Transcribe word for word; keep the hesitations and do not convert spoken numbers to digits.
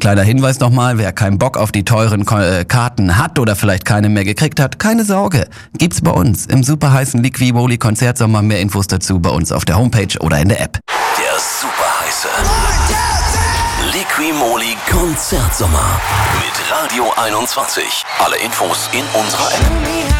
Kleiner Hinweis nochmal, wer keinen Bock auf die teuren Ko- äh, Karten hat oder vielleicht keine mehr gekriegt hat, keine Sorge. Gibt's bei uns im super heißen Liqui-Moly Konzertsommer. Mehr Infos dazu bei uns auf der Homepage oder in der App. Der super heiße Liqui-Moly Konzertsommer mit Radio einundzwanzig. Alle Infos in unserer App.